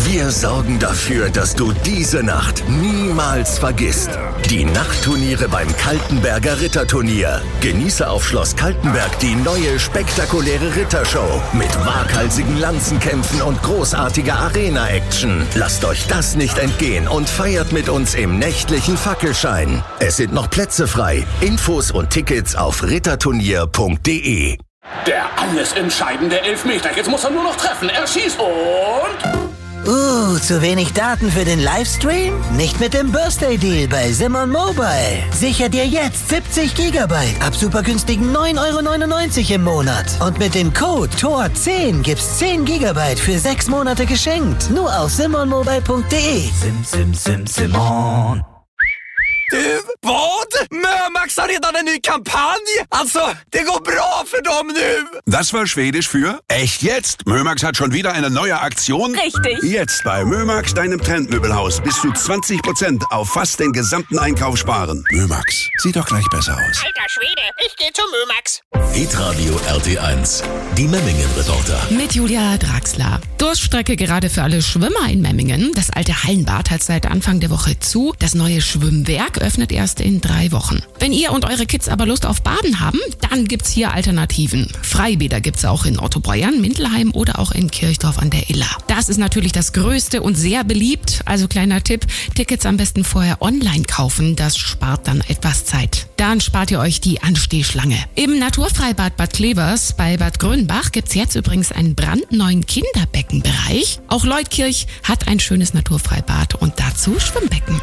Wir sorgen dafür, dass du diese Nacht niemals vergisst. Die Nachtturniere beim Kaltenberger Ritterturnier. Genieße auf Schloss Kaltenberg die neue spektakuläre Rittershow mit waghalsigen Lanzenkämpfen und großartiger Arena-Action. Lasst euch das nicht entgehen und feiert mit uns im nächtlichen Fackelschein. Es sind noch Plätze frei. Infos und Tickets auf ritterturnier.de. Der alles entscheidende Elfmeter. Jetzt muss er nur noch treffen. Er schießt und... Zu wenig Daten für den Livestream? Nicht mit dem Birthday Deal bei Simon Mobile. Sicher dir jetzt 70 GB ab super günstigen 9,99 € im Monat. Und mit dem Code TOR10 gibt's 10 GB für 6 Monate geschenkt. Nur auf simonmobile.de. Simon. Du, vad? Mömax har redan en ny kampanj! Alltså, det går bra för dem nu! Das war Schwedisch für echt jetzt. Mömax hat schon wieder eine neue Aktion. Richtig. Jetzt bei Mömax, deinem Trendmöbelhaus, bis zu 20% auf fast den gesamten Einkauf sparen. Mömax, sieht doch gleich besser aus. Alter Schwede, ich geh zum Mömax. Hitradio RT1, die Memmingen-Reporter. Mit Julia Draxler. Durststrecke gerade für alle Schwimmer in Memmingen. Das alte Hallenbad hat seit Anfang der Woche zu. Das neue Schwimmwerk öffnet erst in 3 Wochen. Wenn ihr und eure Kids aber Lust auf Baden haben, dann gibt's hier Alternativen. Freibäder gibt's auch in Ottobreuern, Mindelheim oder auch in Kirchdorf an der Iller. Das ist natürlich das Größte und sehr beliebt. Also kleiner Tipp, Tickets am besten vorher online kaufen. Das spart dann etwas Zeit. Dann spart ihr euch die Anstehschlange. Im Naturfreibad Bad Klevers bei Bad Grönbach gibt's jetzt übrigens einen brandneuen Kinderbeckenbereich. Auch Leutkirch hat ein schönes Naturfreibad und dazu Schwimmbecken.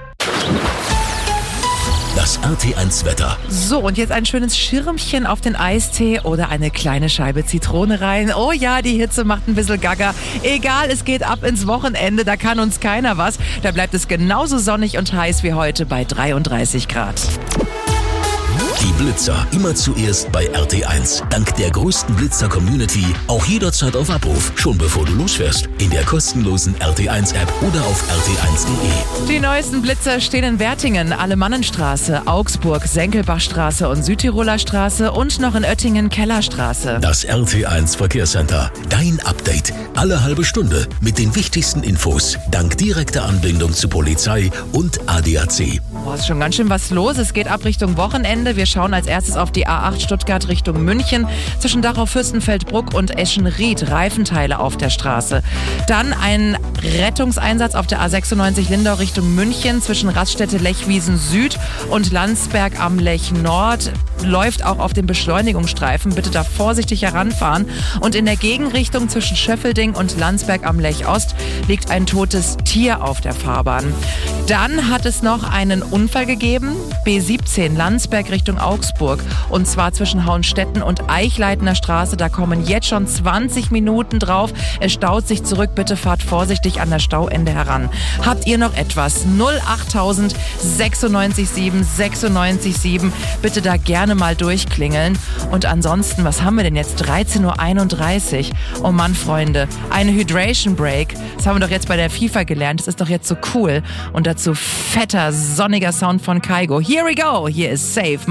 Das RT1-Wetter. So, und jetzt ein schönes Schirmchen auf den Eistee oder eine kleine Scheibe Zitrone rein. Oh ja, die Hitze macht ein bisschen gaga. Egal, es geht ab ins Wochenende, da kann uns keiner was. Da bleibt es genauso sonnig und heiß wie heute bei 33 Grad. Die Blitzer immer zuerst bei RT1. Dank der größten Blitzer-Community auch jederzeit auf Abruf. Schon bevor du losfährst. In der kostenlosen RT1-App oder auf rt1.de. Die neuesten Blitzer stehen in Wertingen, Alemannenstraße, Augsburg, Senkelbachstraße und Südtiroler Straße und noch in Oettingen Kellerstraße. Das RT1 Verkehrscenter. Dein Update. Alle halbe Stunde mit den wichtigsten Infos. Dank direkter Anbindung zu Polizei und ADAC. Boah, ist schon ganz schön was los. Es geht ab Richtung Wochenende. Wir schauen als erstes auf die A8 Stuttgart Richtung München. Zwischen Dachau-Fürstenfeldbruck und Eschenried Reifenteile auf der Straße. Dann ein Rettungseinsatz auf der A96 Lindau Richtung München zwischen Raststätte-Lechwiesen Süd und Landsberg am Lech Nord. Läuft auch auf dem Beschleunigungsstreifen. Bitte da vorsichtig heranfahren. Und in der Gegenrichtung zwischen Schöffelding und Landsberg am Lech Ost liegt ein totes Tier auf der Fahrbahn. Dann hat es noch einen Unfall gegeben. B17 Landsberg Richtung Augsburg. Und zwar zwischen Hauenstetten und Eichleitner Straße. Da kommen jetzt schon 20 Minuten drauf. Es staut sich zurück. Bitte fahrt vorsichtig an das Stauende heran. Habt ihr noch etwas? 08000 96 7 96 7. Bitte da gerne mal durchklingeln. Und ansonsten, was haben wir denn jetzt? 13:31 Uhr. Oh Mann, Freunde, eine Hydration Break. Das haben wir doch jetzt bei der FIFA gelernt. Das ist doch jetzt so cool. Und dazu fetter, sonniger Sound von Kygo. Here we go. Hier ist Safe.